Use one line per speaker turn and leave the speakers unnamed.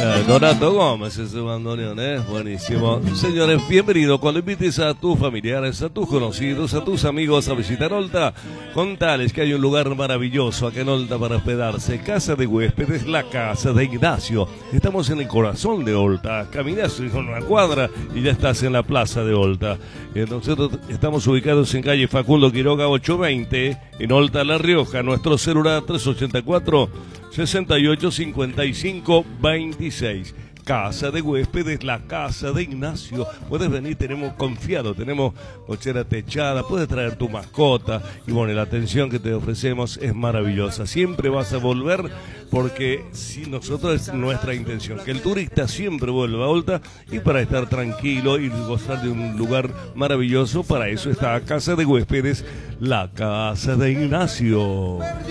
Donato Gómez es su bandoneón, buenísimo. Señores, bienvenido. Cuando invites a tus familiares, a tus conocidos, a tus amigos a visitar Olta, contales que hay un lugar maravilloso acá en Olta para hospedarse. Casa de Huéspedes, la casa de Ignacio. Estamos en el corazón de Olta. Caminás con una cuadra y ya estás en la plaza de Olta. Nosotros estamos ubicados en calle Facundo Quiroga 820, en Olta, La Rioja. Nuestro celular 384 68 55 26. Casa de Huéspedes, la casa de Ignacio. Puedes venir, tenemos confiado, tenemos cochera techada, puedes traer tu mascota y bueno, la atención que te ofrecemos es maravillosa. Siempre vas a volver porque si nosotros es nuestra intención, que el turista siempre vuelva a Olta y para estar tranquilo y gozar de un lugar maravilloso, para eso está Casa de Huéspedes, la casa de Ignacio.